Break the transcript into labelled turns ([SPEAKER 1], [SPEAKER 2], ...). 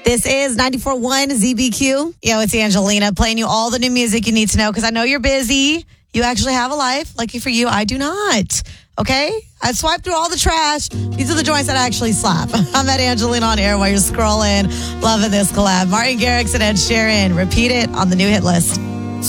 [SPEAKER 1] This is 94.1 ZBQ. Yo, it's Angelina playing you all the new music you need to know because I know you're busy. You actually have a life. Lucky for you, I do not. Okay? I swiped through all the trash. These are the joints that I actually slap. I'm at Angelina on air while you're scrolling. Loving this collab. Martin Garrix and Ed Sheeran. Repeat it on the new hit list.